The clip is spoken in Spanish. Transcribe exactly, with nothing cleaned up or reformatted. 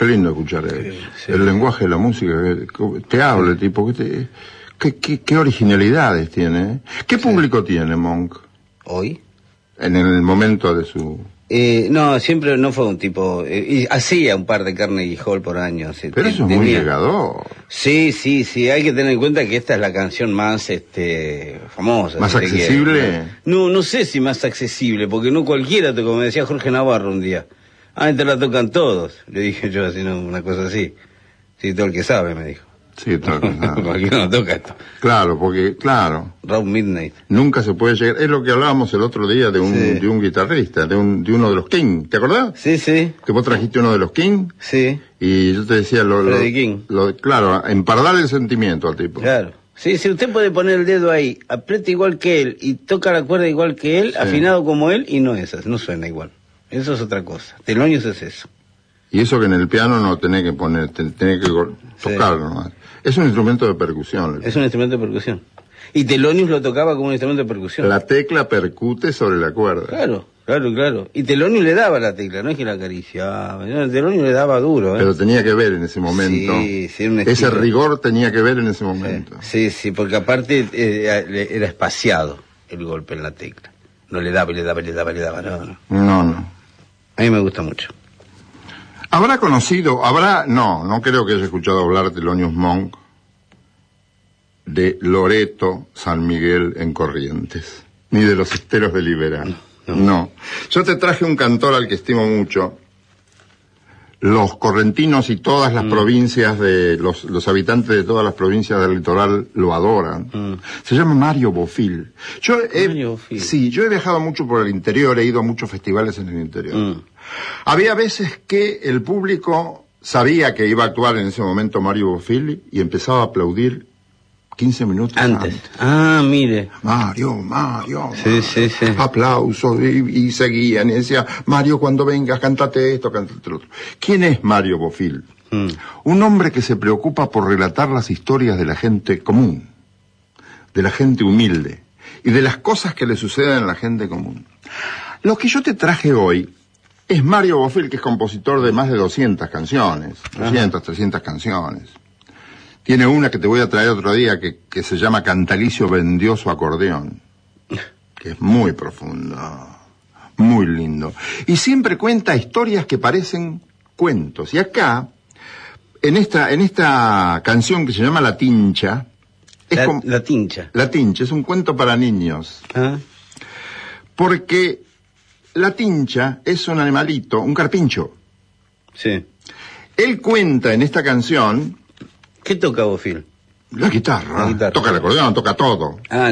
lindo escuchar eso. Sí, sí. El lenguaje de la música, te habla, sí. Tipo, ¿qué, qué, qué, qué originalidades tiene? ¿Qué sí. público tiene Monk? ¿Hoy? En el momento de su... Eh, no, siempre no fue un tipo... Eh, y hacía un par de Carnegie Hall por año. Sí, pero eso es tenía... muy llegador. Sí, sí, sí. Hay que tener en cuenta que esta es la canción más este famosa. ¿Más si accesible? No, no sé si más accesible, porque no cualquiera, como me decía Jorge Navarro un día. Ah, esta la tocan todos. Le dije yo así, no, una cosa así. Sí, todo el que sabe, me dijo. Sí, todo el que sabe. Cualquiera no toca esto. Claro, porque, claro. Round Midnight. Nunca se puede llegar. Es lo que hablábamos el otro día de un, sí. de un guitarrista, de un, de uno de los King. ¿Te acordás? Sí, sí. Que vos trajiste uno de los King. Sí. Y yo te decía lo, lo, Freddie King. Lo, claro, empardar el sentimiento al tipo. Claro. Sí, sí, usted puede poner el dedo ahí, aprieta igual que él y toca la cuerda igual que él, sí. afinado como él, y no es así, no suena igual. Eso es otra cosa. Thelonious es eso. Y eso que en el piano no tenés que poner, tenés que tocarlo, sí. ¿no? Es un instrumento de percusión. Es un instrumento de percusión. Y Thelonious lo tocaba como un instrumento de percusión. La tecla percute sobre la cuerda. Claro, claro, claro. Y Thelonious le daba la tecla, no es que la acariciaba. No, Thelonious le daba duro, ¿eh? Pero tenía que ver en ese momento. Sí, sí, un ese rigor tenía que ver en ese momento. Sí, sí, sí, porque aparte eh, era espaciado el golpe en la tecla. No le daba, le daba, le daba, le daba, no, no. No, no. A mí me gusta mucho. ¿Habrá conocido, habrá, no, no creo que haya escuchado hablar de Thelonious Monk, de Loreto San Miguel en Corrientes, ni de los Esteros de Liberal? No, no. no. Yo te traje un cantor al que estimo mucho. Los correntinos y todas las mm. provincias de, los, los habitantes de todas las provincias del litoral lo adoran. Mm. Se llama Mario Bofill. Yo he, Mario Bofill. Sí, yo he viajado mucho por el interior, he ido a muchos festivales en el interior. Mm. Había veces que el público sabía que iba a actuar en ese momento Mario Bofill y empezaba a aplaudir quince minutos antes. antes. Ah, mire. Mario, Mario. Sí, sí, sí. Aplausos y, y seguían y decía, Mario, cuando vengas, cántate esto, cántate lo otro. ¿Quién es Mario Bofill? Mm. Un hombre que se preocupa por relatar las historias de la gente común, de la gente humilde y de las cosas que le suceden a la gente común. Lo que yo te traje hoy es Mario Bofill, que es compositor de más de doscientas canciones, doscientas, trescientas canciones. Tiene una que te voy a traer otro día que, que se llama Cantalicio vendió su acordeón, que es muy profundo, muy lindo. Y siempre cuenta historias que parecen cuentos. Y acá, en esta, en esta canción que se llama La Tincha, es la, como, la Tincha. La Tincha, es un cuento para niños. ¿Ah? Porque la tincha es un animalito, un carpincho. Sí. Él cuenta en esta canción... ¿Qué toca Bofill? La guitarra. La guitarra. Toca el acordeón, toca todo. Ah,